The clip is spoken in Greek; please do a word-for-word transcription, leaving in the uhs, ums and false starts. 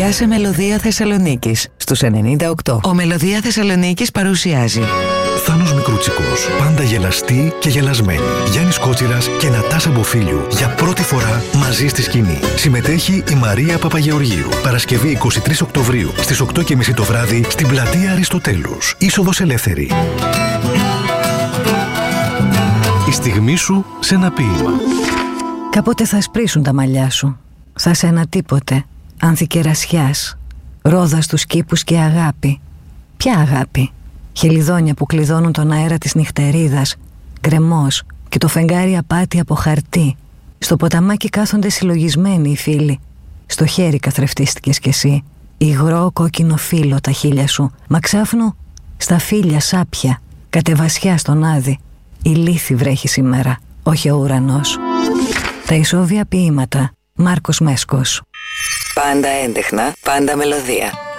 Πιάσε Μελωδία Θεσσαλονίκης στους ενενήντα οκτώ. Ο Μελωδία Θεσσαλονίκης παρουσιάζει Θάνος Μικρούτσικος, πάντα γελαστή και γελασμένη. Γιάννης Κότσιρας και Νατάσα Μποφίλιου για πρώτη φορά μαζί στη σκηνή. Συμμετέχει η Μαρία Παπαγεωργίου. Παρασκευή εικοστή τρίτη Οκτωβρίου στις οκτώ και μισή το βράδυ στην πλατεία Αριστοτέλους. Είσοδος ελεύθερη. Η στιγμή σου σε ένα ποίημα. Κάποτε θα σπρίσουν τα μαλλιά σου. Θα σε ένα τίποτε, άνθη κερασιάς, ρόδα στους κήπους και αγάπη. Ποια αγάπη? Χελιδόνια που κλειδώνουν τον αέρα της νυχτερίδας, γκρεμός και το φεγγάρι απάτη από χαρτί. Στο ποταμάκι κάθονται συλλογισμένοι οι φίλοι. Στο χέρι καθρεφτίστηκες κι εσύ. Υγρό κόκκινο φύλλο τα χείλια σου, μα ξάφνου στα φύλλα σάπια, κατεβασιά στον άδει. Η λύθη βρέχει σήμερα, όχι ο ουρανός. Τα ισόβια ποίηματα. Μάρκος Μέσκος. Πάντα έντεχνα, πάντα μελωδία.